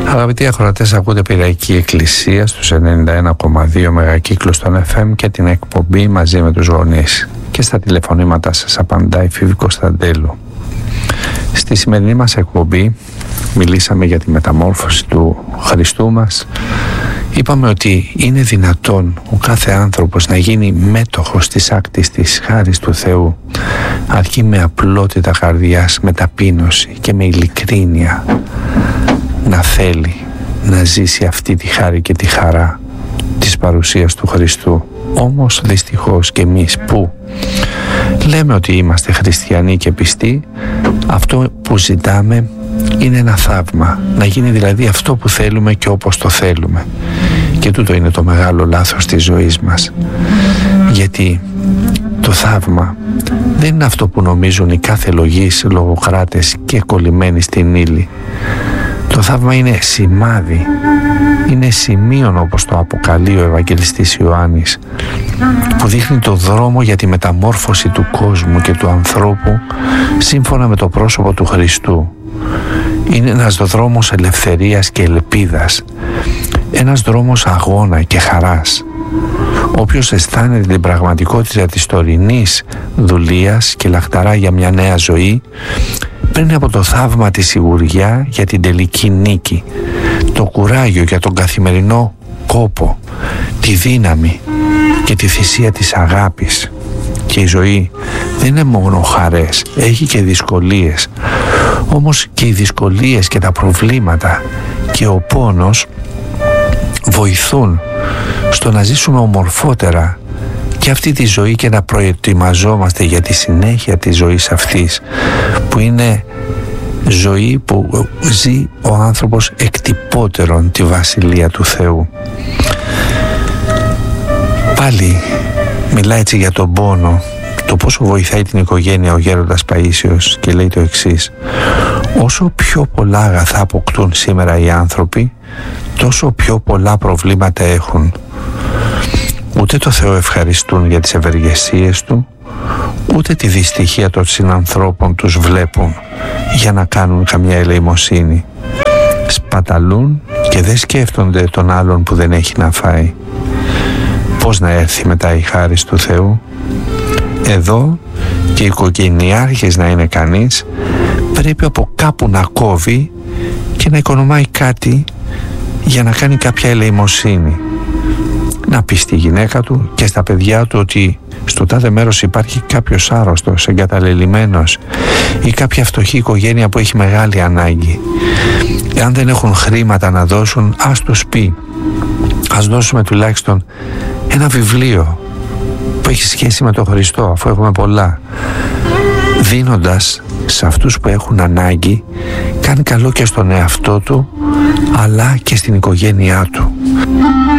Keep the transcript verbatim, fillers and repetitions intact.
Αγαπητοί ακροατές, ακούτε Πειραϊκή Εκκλησία στους ενενήντα ένα κόμμα δύο μεγακύκλους των εφ εμ και την εκπομπή Μαζί με τους Γονείς. Και στα τηλεφωνήματά σας απαντάει Φίβη Κωνσταντέλου. Στη σημερινή μας εκπομπή μιλήσαμε για τη μεταμόρφωση του Χριστού μας. Είπαμε ότι είναι δυνατόν ο κάθε άνθρωπος να γίνει μέτοχος της άκτης της χάρης του Θεού, αρκεί με απλότητα καρδιάς, με ταπείνωση και με ειλικρίνεια να θέλει να ζήσει αυτή τη χάρη και τη χαρά της παρουσίας του Χριστού. Όμως δυστυχώς και εμείς που λέμε ότι είμαστε χριστιανοί και πιστοί, αυτό που ζητάμε είναι ένα θαύμα, να γίνει δηλαδή αυτό που θέλουμε και όπως το θέλουμε. Και τούτο είναι το μεγάλο λάθος της ζωής μας, γιατί το θαύμα δεν είναι αυτό που νομίζουν οι κάθε λογείς λογοκράτες και κολλημένοι στην ύλη. Το θαύμα είναι σημάδι, είναι σημείον, όπως το αποκαλεί ο Ευαγγελιστής Ιωάννης, που δείχνει το δρόμο για τη μεταμόρφωση του κόσμου και του ανθρώπου σύμφωνα με το πρόσωπο του Χριστού. Είναι ένας δρόμος ελευθερίας και ελπίδας, ένας δρόμος αγώνα και χαράς. Όποιος αισθάνεται την πραγματικότητα της τωρινής δουλείας και λαχταρά για μια νέα ζωή, παίρνει από το θαύμα τη σιγουριά για την τελική νίκη, το κουράγιο για τον καθημερινό κόπο, τη δύναμη και τη θυσία της αγάπης. Και η ζωή δεν είναι μόνο χαρές, έχει και δυσκολίες. Όμως και οι δυσκολίες και τα προβλήματα και ο πόνος βοηθούν στο να ζήσουμε ομορφότερα και αυτή τη ζωή και να προετοιμαζόμαστε για τη συνέχεια της ζωής αυτής, που είναι ζωή που ζει ο άνθρωπος εκτυπώτερον τη Βασιλεία του Θεού. Πάλι μιλάει έτσι για τον πόνο, το πόσο βοηθάει την οικογένεια ο γέροντας Παΐσιος, και λέει το εξής: όσο πιο πολλά αγαθά αποκτούν σήμερα οι άνθρωποι, τόσο πιο πολλά προβλήματα έχουν. Ούτε το Θεό ευχαριστούν για τις ευεργεσίες του, ούτε τη δυστυχία των συνανθρώπων τους βλέπουν για να κάνουν καμιά ελεημοσύνη. Σπαταλούν και δεν σκέφτονται τον άλλον που δεν έχει να φάει. Πώς να έρθει μετά η χάρις του Θεού? Εδώ, και οικογενειάρχης να είναι κανείς, πρέπει από κάπου να κόβει και να οικονομάει κάτι για να κάνει κάποια ελεημοσύνη. Να πει στη γυναίκα του και στα παιδιά του ότι στο τάδε μέρος υπάρχει κάποιος άρρωστος, εγκαταλελειμμένος, ή κάποια φτωχή οικογένεια που έχει μεγάλη ανάγκη. Εάν δεν έχουν χρήματα να δώσουν, ας τους πει, ας δώσουμε τουλάχιστον ένα βιβλίο που έχει σχέση με τον Χριστό, αφού έχουμε πολλά. Δίνοντας σε αυτούς που έχουν ανάγκη, κάνει καλό και στον εαυτό του, αλλά και στην οικογένειά του.